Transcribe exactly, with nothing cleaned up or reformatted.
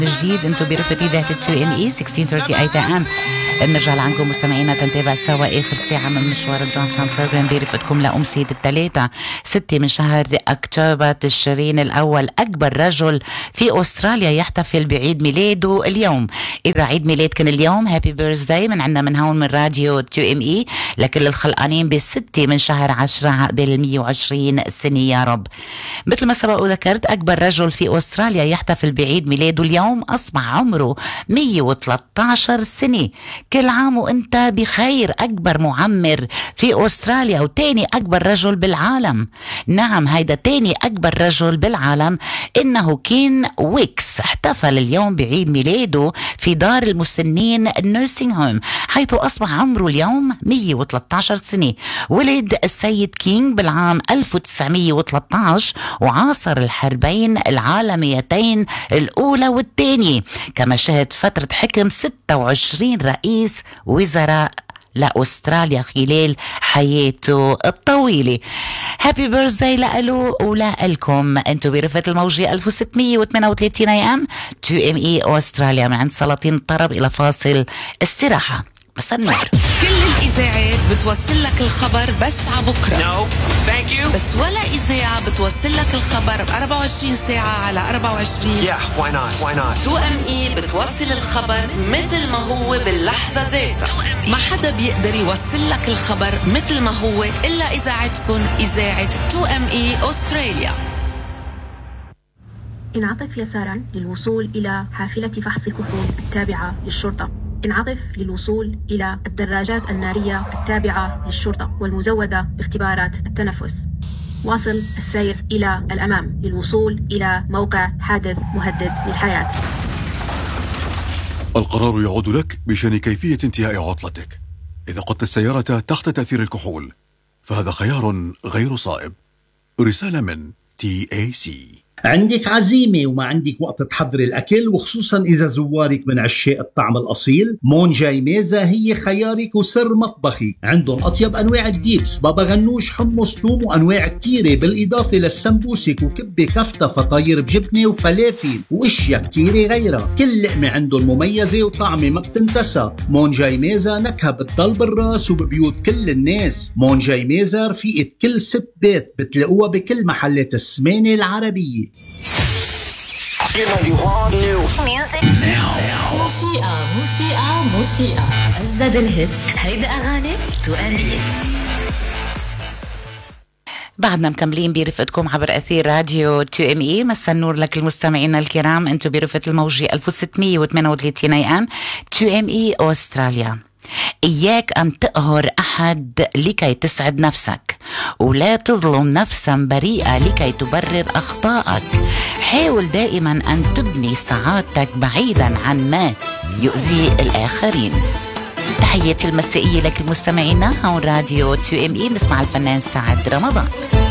الجديد انتم برفقة إذاعة تو ام اي ستة عشر ثلاثين اي ام. بنرجع لعنكم مستمعينا تنتابع سوا اخر ساعة من مشوار الداون تاون بروجرام برفقتكم لأمسية الثلاثة ستة من شهر اكتوبر تشرين الاول. اكبر رجل في استراليا يحتفل بعيد ميلاده اليوم. اذا عيد ميلادكم اليوم هابي بيرثداي من عندنا من هون من راديو تو ام اي لكل الخلقانين بالستة من شهر عشرة عقبال مية وعشرين سنة يا رب. مثل ما سبق وذكرت اكبر رجل في استراليا يحتفل بعيد ميلاده اليوم اصبح عمره مية وثلاثة عشر سنة. كل عام وانت بخير. اكبر معمر في استراليا وتاني اكبر رجل بالعالم. نعم هيدا تاني اكبر رجل بالعالم انه كين ويكس احتفل اليوم بعيد ميلاده في دار المسنين النيرسينج هوم حيث اصبح عمره اليوم مية وثلاثة عشر سنة. ولد السيد كينج بالعام ألف وتسعمية وثلاثة عشر وعاصر الحربين العالميتين الاولى والثانية. كما شهد فترة حكم ستة وعشرين رئيس وزراء لأستراليا خلال حياته الطويلة. هابي بيرثداي لألو ولألكم انتو برفقة الموجة ألف وستمية وثمانية وثلاثين اي ام تو ام اي أستراليا. من عند سلاطين الطرب إلى فاصل استراحة. مساء النور. كل الإذاعات بتوصل لك الخبر بس عبكرة. No, thank you. بس ولا إذاعة بتوصل لك الخبر ب أربعة وعشرين ساعة على أربعة وعشرين. Yeah, why not? Why not? تو ام اي بتوصل الخبر مثل ما هو باللحظة ذاتها. ما حدا بيقدر يوصل لك الخبر مثل ما هو إلا إذاعتكم إذاعة تو ام اي أستراليا. انعطف يسارا للوصول إلى حافلة فحص الكحول التابعة للشرطة. انعطف للوصول إلى الدراجات النارية التابعة للشرطة والمزودة باختبارات التنفس. واصل السير إلى الأمام للوصول إلى موقع حادث مهدد للحياة. القرار يعود لك بشأن كيفية انتهاء عطلتك. إذا قدت السيارة تحت تأثير الكحول فهذا خيار غير صائب. رسالة من تي إيه سي. عندك عزيمة وما عندك وقت تحضر الأكل وخصوصا إذا زوارك من عشاق الطعم الأصيل، مونجاي ميزة هي خيارك وسر مطبخي. عندهم أطيب أنواع الديبس، بابا غنوش، حمص، توم وأنواع كتيرة، بالإضافة للسمبوسك وكبة كفتة فطاير بجبنة وفلافل وإشياء كتيرة غيرها. كل لقمة عندهم مميزة وطعمة ما بتنتسى. مونجاي ميزة نكهة بتضل بالراس وببيوت كل الناس. مونجاي ميزة رفيقة كل ست بيت، بتلاقوها بكل محلات السمانة العربية. You know you want new music now. موسيقى موسيقى موسيقى أجدد الهيتس. هيدا أغاني تو ام اي. بعدنا مكملين برفقتكم عبر أثير راديو تو ام اي. مساء النور لك المستمعين الكرام. انتو برفقة الموجة ألف وستمية وثمانية وثلاثين اي ام تو ام اي أستراليا. إياك أن تقهر أحد لكي تسعد نفسك، ولا تظلم نفسا بريئة لكي تبرر أخطائك. حاول دائما أن تبني سعادتك بعيدا عن ما يؤذي الآخرين. تحياتي المسائية لك المستمعين هون راديو تو ام اي. بنسمع الفنان سعد رمضان.